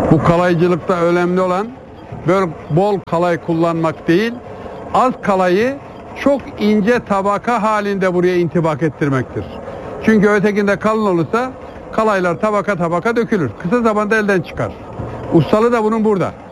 Bu kalaycılıkta önemli olan böyle bol kalay kullanmak değil, az kalayı çok ince tabaka halinde buraya intibak ettirmektir. Çünkü ötekinde kalın olursa kalaylar tabaka tabaka dökülür. Kısa zamanda elden çıkar. Ustalığı da bunun burada.